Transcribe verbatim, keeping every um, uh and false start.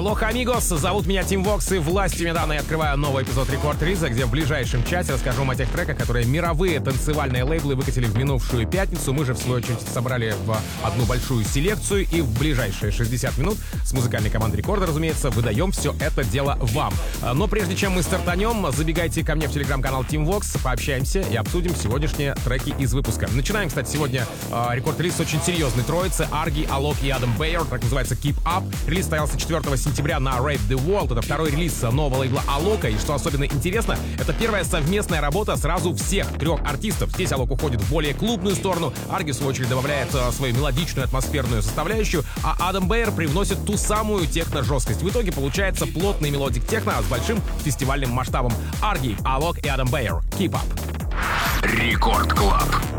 Алоха, амигос! Зовут меня Тим Вокс, и властью недавно я открываю новый эпизод рекорд-релиза, где в ближайшем часе расскажу вам о тех треках, которые мировые танцевальные лейблы выкатили в минувшую пятницу. Мы же, в свою очередь, собрали в одну большую селекцию, и в ближайшие шестьдесят минут с музыкальной командой Рекорда, разумеется, выдаем все это дело вам. Но прежде чем мы стартанем, забегайте ко мне в телеграм-канал Team Vox, пообщаемся и обсудим сегодняшние треки из выпуска. Начинаем, кстати, сегодня э, рекорд-релиз очень серьезной троицы. Арги, Алок и Адам Бейер. Трек называется Keep Up. Релиз состоялся четвёртого сентября на Rave the World. Это второй релиз нового лейбла Алока. И что особенно интересно, это первая совместная работа сразу всех трех артистов. Здесь Алок уходит в более клубную сторону, Арги, в свою очередь, добавляет э, свою мелодичную атмосферную составляющую, а Адам Бейер привносит ту самую техно-жесткость. В итоге получается плотный мелодик техно с большим фестивальным масштабом. Арги, Алок и Адам Бейер. Keep Up. Рекорд Клаб.